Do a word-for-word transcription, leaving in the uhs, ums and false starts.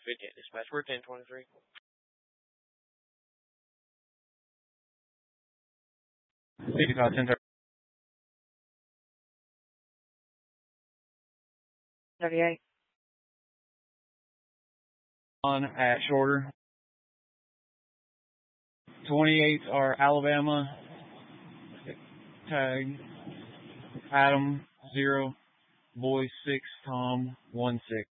fifty at dispatch. We're ten twenty-three. fifty-five, ten thirty-eight. On at Shorter. twenty-eights are Alabama. Tag. Adam, zero. Boy, six. Tom, one, six.